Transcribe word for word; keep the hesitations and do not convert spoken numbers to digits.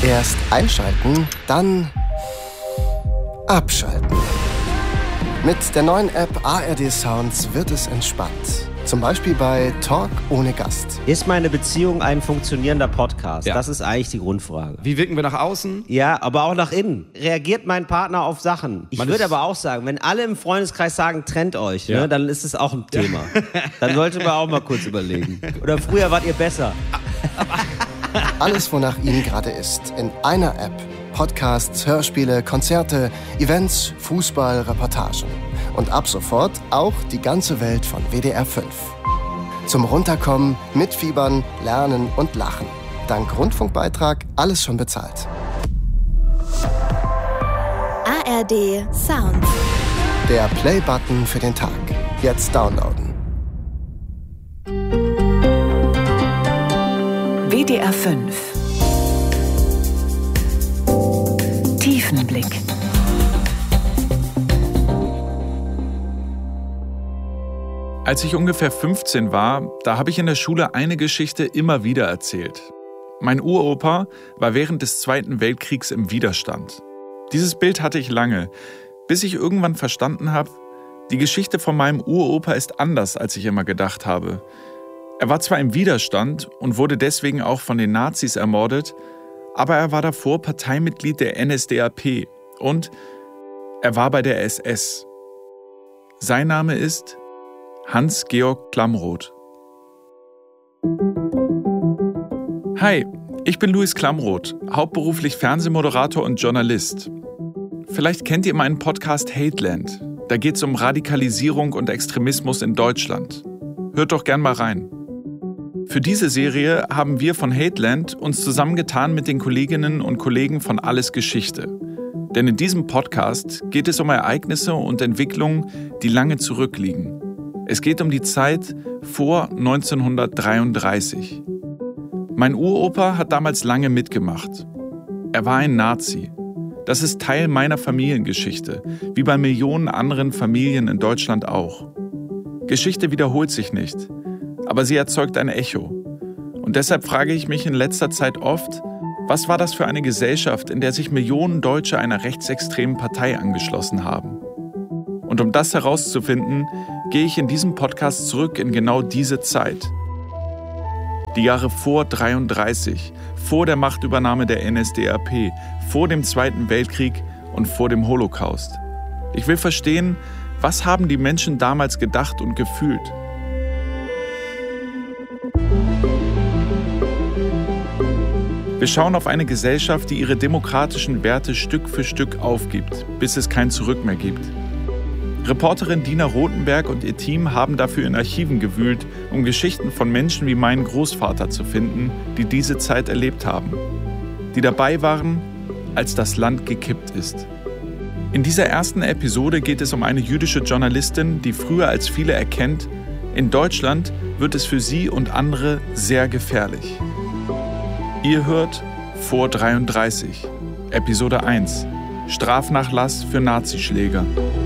Erst einschalten, dann abschalten. Mit der neuen App A R D Sounds wird es entspannt. Zum Beispiel bei Talk ohne Gast. Ist meine Beziehung ein funktionierender Podcast? Ja. Das ist eigentlich die Grundfrage. Wie wirken wir nach außen? Ja, aber auch nach innen. Reagiert mein Partner auf Sachen? Ich Man würde ist- aber auch sagen, wenn alle im Freundeskreis sagen, trennt euch, Ja. ne, dann ist es auch ein Thema. Dann sollte man auch mal kurz überlegen. Oder früher wart ihr besser. Alles, wonach Ihnen gerade ist, in einer App. Podcasts, Hörspiele, Konzerte, Events, Fußball, Reportagen. Und ab sofort auch die ganze Welt von W D R fünf. Zum Runterkommen, Mitfiebern, Lernen und Lachen. Dank Rundfunkbeitrag alles schon bezahlt. A R D Sounds. Der Play-Button für den Tag. Jetzt downloaden. W D R fünf. Tiefenblick. Als ich ungefähr fünfzehn war, da habe ich in der Schule eine Geschichte immer wieder erzählt. Mein Uropa war während des Zweiten Weltkriegs im Widerstand. Dieses Bild hatte ich lange, bis ich irgendwann verstanden habe, die Geschichte von meinem Uropa ist anders, als ich immer gedacht habe. Er war zwar im Widerstand und wurde deswegen auch von den Nazis ermordet, aber er war davor Parteimitglied der N S D A P und er war bei der S S. Sein Name ist Hans-Georg Klamroth. Hi, ich bin Louis Klamroth, hauptberuflich Fernsehmoderator und Journalist. Vielleicht kennt ihr meinen Podcast Hateland. Da geht es um Radikalisierung und Extremismus in Deutschland. Hört doch gern mal rein. Für diese Serie haben wir von Hateland uns zusammengetan mit den Kolleginnen und Kollegen von Alles Geschichte. Denn in diesem Podcast geht es um Ereignisse und Entwicklungen, die lange zurückliegen. Es geht um die Zeit vor neunzehnhundertdreiunddreißig. Mein Uropa hat damals lange mitgemacht. Er war ein Nazi. Das ist Teil meiner Familiengeschichte, wie bei Millionen anderen Familien in Deutschland auch. Geschichte wiederholt sich nicht, aber sie erzeugt ein Echo. Und deshalb frage ich mich in letzter Zeit oft, was war das für eine Gesellschaft, in der sich Millionen Deutsche einer rechtsextremen Partei angeschlossen haben? Und um das herauszufinden, gehe ich in diesem Podcast zurück in genau diese Zeit. Die Jahre vor dreiunddreißig, vor der Machtübernahme der N S D A P, vor dem Zweiten Weltkrieg und vor dem Holocaust. Ich will verstehen, was haben die Menschen damals gedacht und gefühlt? Wir schauen auf eine Gesellschaft, die ihre demokratischen Werte Stück für Stück aufgibt, bis es kein Zurück mehr gibt. Reporterin Dina Rothenberg und ihr Team haben dafür in Archiven gewühlt, um Geschichten von Menschen wie meinen Großvater zu finden, die diese Zeit erlebt haben. Die dabei waren, als das Land gekippt ist. In dieser ersten Episode geht es um eine jüdische Journalistin, die früher als viele erkennt, in Deutschland wird es für sie und andere sehr gefährlich. Ihr hört Vor dreiunddreißig, Episode eins, Strafnachlass für Nazischläger.